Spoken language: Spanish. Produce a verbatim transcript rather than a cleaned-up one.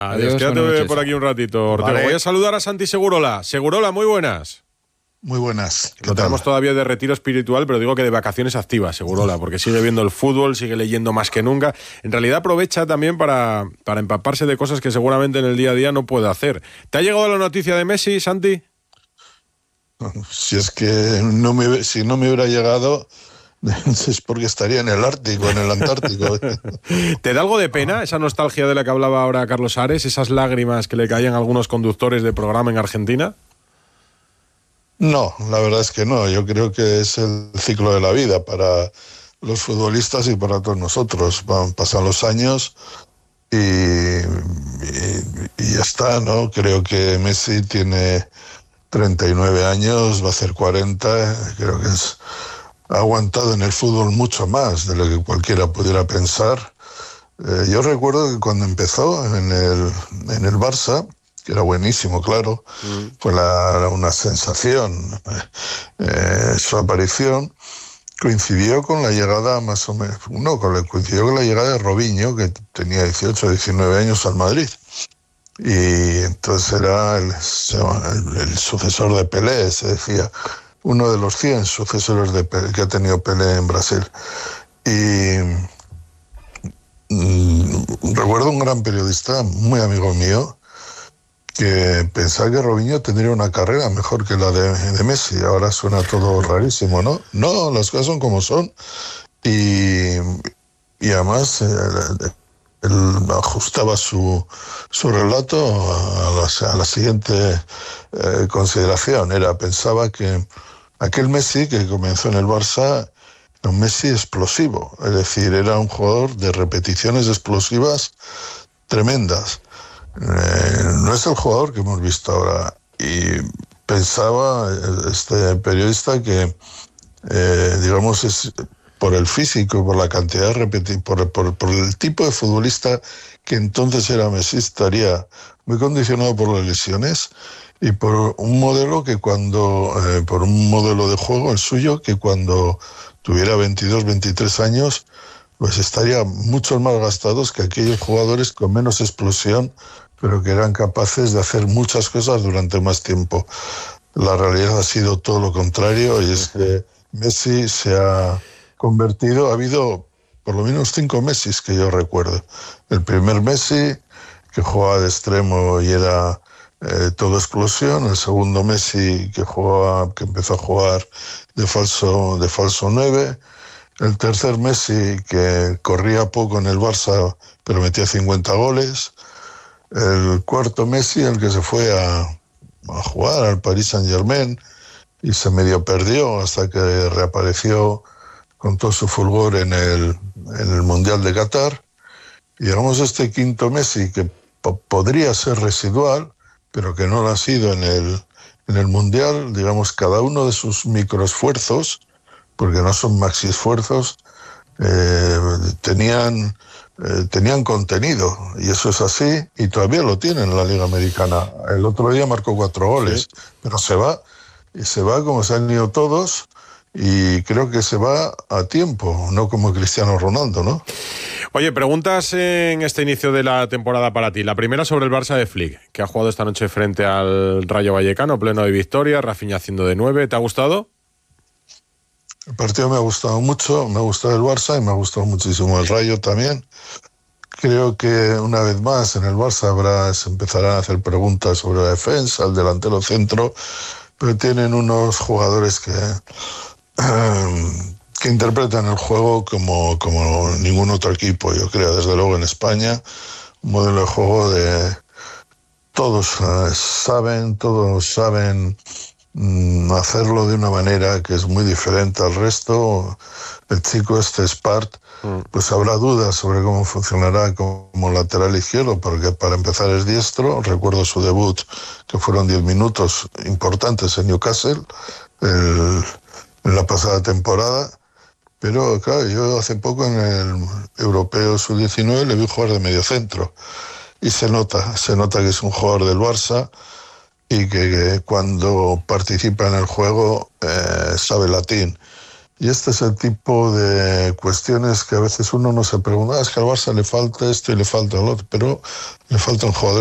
Adiós, Adiós, quédate buenas noches. por aquí un ratito, Ortega. Vale. Voy a saludar a Santi Segurola. Segurola, muy buenas. Muy buenas. ¿Qué Lo tal? tenemos todavía de retiro espiritual, pero digo que de vacaciones activas, Segurola, porque sigue viendo el fútbol, sigue leyendo más que nunca. En realidad aprovecha también para, para empaparse de cosas que seguramente en el día a día no puede hacer. ¿Te ha llegado la noticia de Messi, Santi? Si es que no me, si no me hubiera llegado, es porque estaría en el Ártico, en el Antártico. ¿Te da algo de pena esa nostalgia de la que hablaba ahora Carlos Ares, esas lágrimas que le caían a algunos conductores de programa en Argentina? No, la verdad es que no. Yo creo que es el ciclo de la vida para los futbolistas y para todos nosotros. Van, pasan los años y, y, y ya está, ¿no? Creo que Messi tiene treinta y nueve años, va a hacer cuarenta. Creo que es, ha aguantado en el fútbol mucho más de lo que cualquiera pudiera pensar. Eh, yo recuerdo que cuando empezó en el, en el Barça, que era buenísimo, claro, mm. fue la, una sensación. Eh, su aparición coincidió con la llegada, más o menos, no, coincidió con la llegada de Robinho, que tenía dieciocho, diecinueve años al Madrid. Y entonces era el, el, el sucesor de Pelé, se decía, uno de los cien sucesores de Pelé, que ha tenido Pelé en Brasil. Y mmm, recuerdo un gran periodista, muy amigo mío, que pensaba que Robinho tendría una carrera mejor que la de, de Messi. Ahora suena todo rarísimo, ¿no? No, las cosas son como son. Y, y además eh, él ajustaba su, su relato a la, a la siguiente eh, consideración. Era, pensaba que aquel Messi que comenzó en el Barça era un Messi explosivo. Es decir, era un jugador de repeticiones explosivas tremendas. Eh, no es el jugador que hemos visto ahora. Y pensaba este periodista que, eh, digamos, es por el físico, por la cantidad de repetir, por, por, por el tipo de futbolista que entonces era Messi, estaría muy condicionado por las lesiones y por un modelo que cuando, eh, por un modelo de juego, el suyo, que cuando tuviera veintidós, veintitrés años, pues estaría mucho más gastados que aquellos jugadores con menos explosión, pero que eran capaces de hacer muchas cosas durante más tiempo. La realidad ha sido todo lo contrario, y es que Messi se ha convertido, ha habido por lo menos cinco Messi que yo recuerdo. El primer Messi, que jugaba de extremo y era eh, todo explosión. El segundo Messi, que jugaba, que empezó a jugar de falso, de falso nueve. El tercer Messi, que corría poco en el Barça, pero metía cincuenta goles. El cuarto Messi, el que se fue a, a jugar al Paris Saint-Germain y se medio perdió hasta que reapareció con todo su fulgor en el, en el Mundial de Qatar. Y llegamos a este quinto Messi, que po- podría ser residual, pero que no lo ha sido en el, en el Mundial. Digamos, cada uno de sus microesfuerzos, porque no son maxi esfuerzos, eh, tenían, eh, tenían contenido, y eso es así, y todavía lo tienen en la Liga Americana. El otro día marcó cuatro goles, sí. Pero se va, y se va como se han ido todos, y creo que se va a tiempo, no como Cristiano Ronaldo, ¿no? Oye, preguntas en este inicio de la temporada para ti. La primera sobre el Barça de Flick, que ha jugado esta noche frente al Rayo Vallecano, pleno de victoria, Rafinha haciendo de nueve. ¿Te ha gustado? El partido me ha gustado mucho, me ha gustado el Barça y me ha gustado muchísimo el Rayo también. Creo que una vez más en el Barça habrá, se empezarán a hacer preguntas sobre la defensa, el delantero centro, pero tienen unos jugadores que, eh, que interpretan el juego como, como ningún otro equipo, yo creo, desde luego en España, un modelo de juego de todos eh, saben, todos saben hacerlo de una manera que es muy diferente al resto. El chico este Spart, pues habrá dudas sobre cómo funcionará como lateral izquierdo, porque para empezar es diestro. Recuerdo su debut, que fueron diez minutos importantes en Newcastle el, en la pasada temporada, pero claro, yo hace poco en el Europeo sub diecinueve le vi jugar de mediocentro y se nota, se nota que es un jugador del Barça y que, que cuando participa en el juego eh, sabe latín. Y este es el tipo de cuestiones que a veces uno no se pregunta, ah, es que al Barça le falta esto y le falta lo otro, pero le faltan jugadores